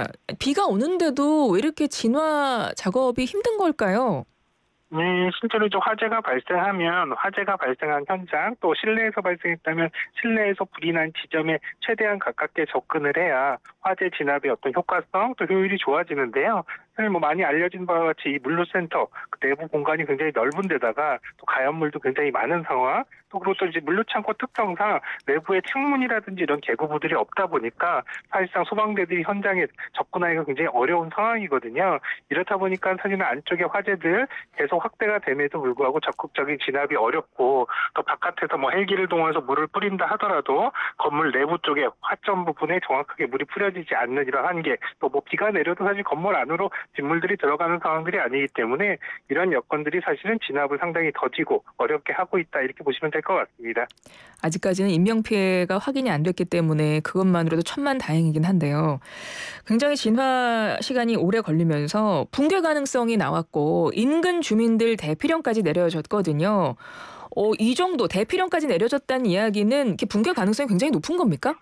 비가 오는데도 왜 이렇게 진화 작업이 힘든 걸까요? 네, 실제로 이제 화재가 발생하면 화재가 발생한 현장 또 실내에서 발생했다면 실내에서 불이 난 지점에 최대한 가깝게 접근을 해야 화재 진압의 어떤 효과성 또 효율이 좋아지는데요. 사실 뭐 많이 알려진 바와 같이 이 물류센터 그 내부 공간이 굉장히 넓은 데다가 또 가연물도 굉장히 많은 상황 또 그리고 또 이제 물류창고 특성상 내부에 창문이라든지 이런 개구부들이 없다 보니까 사실상 소방대들이 현장에 접근하기가 굉장히 어려운 상황이거든요. 이렇다 보니까 사실은 안쪽에 화재들 계속 확대가 됨에도 불구하고 적극적인 진압이 어렵고 또 바깥에서 뭐 헬기를 동원해서 물을 뿌린다 하더라도 건물 내부 쪽에 화점 부분에 정확하게 물이 뿌려지지 않는 이런 한계 또 뭐 비가 내려도 사실 건물 안으로 빗물들이 들어가는 상황들이 아니기 때문에 이런 여건들이 사실은 진압을 상당히 더디고 어렵게 하고 있다 이렇게 보시면 될 것 같습니다. 아직까지는 인명피해가 확인이 안 됐기 때문에 그것만으로도 천만다행이긴 한데요. 굉장히 진화 시간이 오래 걸리면서 붕괴 가능성이 나왔고 인근 주민들 대피령까지 내려졌거든요. 이 정도 대피령까지 내려졌다는 이야기는 이렇게 붕괴 가능성이 굉장히 높은 겁니까?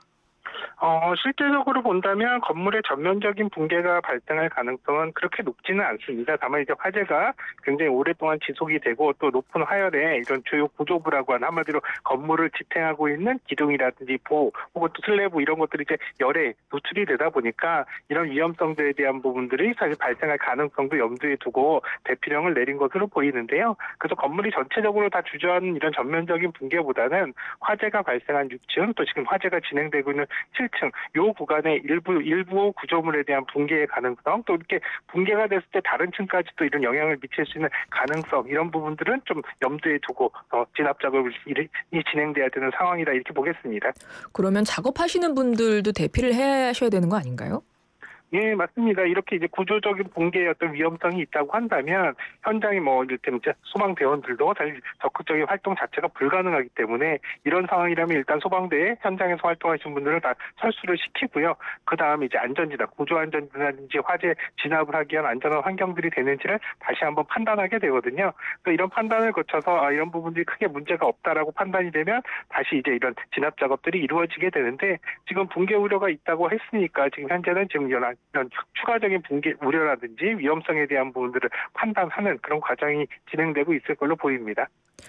실제적으로 본다면 건물의 전면적인 붕괴가 발생할 가능성은 그렇게 높지는 않습니다. 다만 이제 화재가 굉장히 오랫동안 지속이 되고 또 높은 화열에 이런 주요 구조부라고 하는 한마디로 건물을 지탱하고 있는 기둥이라든지 보 혹은 또 슬래브 이런 것들이 이제 열에 노출이 되다 보니까 이런 위험성들에 대한 부분들이 사실 발생할 가능성도 염두에 두고 대피령을 내린 것으로 보이는데요. 그래서 건물이 전체적으로 다 주저하는 이런 전면적인 붕괴보다는 화재가 발생한 6층 또 지금 화재가 진행되고 있는 7층 요 구간의 일부 구조물에 대한 붕괴의 가능성 또 이렇게 붕괴가 됐을 때 다른 층까지도 이런 영향을 미칠 수 있는 가능성 이런 부분들은 좀 염두에 두고 진압 작업이 진행돼야 되는 상황이다 이렇게 보겠습니다. 그러면 작업하시는 분들도 대피를 하셔야 되는 거 아닌가요? 예, 맞습니다. 이렇게 이제 구조적인 붕괴의 어떤 위험성이 있다고 한다면 현장에 뭐 이를테면 이제 소방대원들도 사실 적극적인 활동 자체가 불가능하기 때문에 이런 상황이라면 일단 소방대에 현장에서 활동하시는 분들을 다 철수를 시키고요. 그 다음에 이제 안전진압, 구조안전진압인지 화재 진압을 하기 위한 안전한 환경들이 되는지를 다시 한번 판단하게 되거든요. 그래서 이런 판단을 거쳐서 이런 부분들이 크게 문제가 없다라고 판단이 되면 다시 이제 이런 진압 작업들이 이루어지게 되는데 지금 붕괴 우려가 있다고 했으니까 지금 현재는 지금 이런 추가적인 붕괴 우려라든지 위험성에 대한 부분들을 판단하는 그런 과정이 진행되고 있을 걸로 보입니다.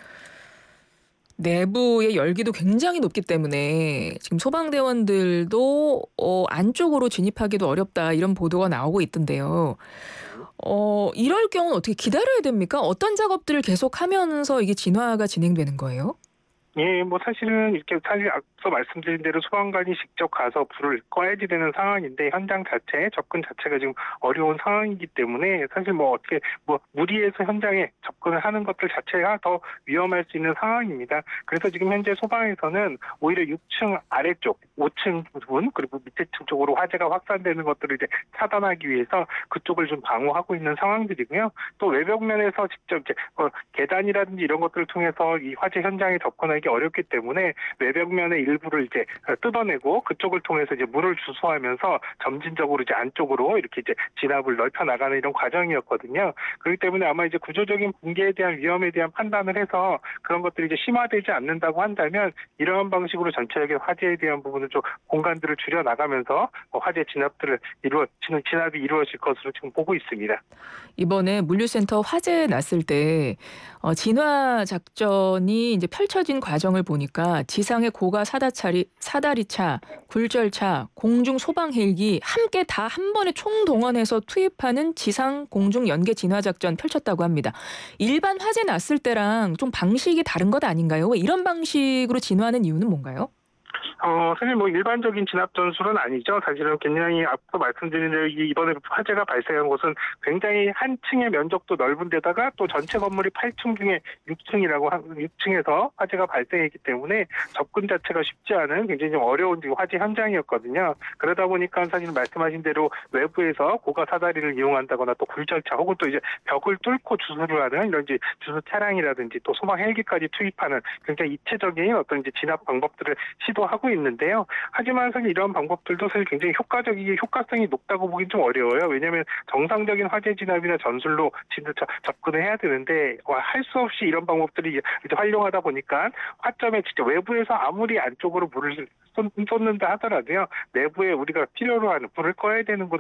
내부의 열기도 굉장히 높기 때문에 지금 소방대원들도 안쪽으로 진입하기도 어렵다 이런 보도가 나오고 있던데요. 이럴 경우는 어떻게 기다려야 됩니까? 어떤 작업들을 계속하면서 이게 진화가 진행되는 거예요? 예, 뭐 사실은 이렇게 사실 앞서 말씀드린 대로 소방관이 직접 가서 불을 꺼야지 되는 상황인데 현장 자체 접근 자체가 지금 어려운 상황이기 때문에 사실 뭐 어떻게 뭐 무리해서 현장에 접근을 하는 것들 자체가 더 위험할 수 있는 상황입니다. 그래서 지금 현재 소방에서는 오히려 6층 아래쪽, 5층 부분 그리고 밑에 층 쪽으로 화재가 확산되는 것들을 이제 차단하기 위해서 그쪽을 좀 방어하고 있는 상황들이고요. 또 외벽면에서 직접 이제 계단이라든지 이런 것들을 통해서 이 화재 현장에 접근하기 어렵기 때문에 외벽면의 일부를 이제 뜯어내고 그쪽을 통해서 이제 물을 주소하면서 점진적으로 이제 안쪽으로 이렇게 이제 진압을 넓혀 나가는 이런 과정이었거든요. 그렇기 때문에 아마 이제 구조적인 붕괴에 대한 위험에 대한 판단을 해서 그런 것들이 이제 심화되지 않는다고 한다면 이러한 방식으로 전체적인 화재에 대한 부분을 좀 공간들을 줄여 나가면서 화재 진압이 이루어질 것으로 지금 보고 있습니다. 이번에 물류센터 화재 났을 때 진화 작전이 이제 펼쳐진 과정을 보니까 지상의 고가 사다리차, 굴절차, 공중 소방 헬기 함께 다 한 번에 총동원해서 투입하는 지상 공중 연계 진화 작전 펼쳤다고 합니다. 일반 화재 났을 때랑 좀 방식이 다른 것 아닌가요? 왜 이런 방식으로 진화하는 이유는 뭔가요? 사실 뭐 일반적인 진압 전술은 아니죠. 사실은 굉장히 앞서 말씀드린 대로 이번에 화재가 발생한 곳은 굉장히 한 층의 면적도 넓은 데다가 또 전체 건물이 8층 중에 6층에서 화재가 발생했기 때문에 접근 자체가 쉽지 않은 굉장히 좀 어려운 지금 화재 현장이었거든요. 그러다 보니까 사실 말씀하신 대로 외부에서 고가 사다리를 이용한다거나 또 굴절차 혹은 또 이제 벽을 뚫고 주소를 하는 이런 이제 주소 차량이라든지 또 소방 헬기까지 투입하는 굉장히 입체적인 어떤 이제 진압 방법들을 시도하고 있는데요. 하지만 사실 이런 방법들도 사실 굉장히 효과성이 높다고 보긴 좀 어려워요. 왜냐하면 정상적인 화재 진압이나 전술로 진짜 접근을 해야 되는데 할 수 없이 이런 방법들이 이제 활용하다 보니까 화점에 진짜 외부에서 아무리 안쪽으로 물을 쏟는다 하더라도요. 내부에 우리가 필요로 하는 불을 꺼야 되는 곳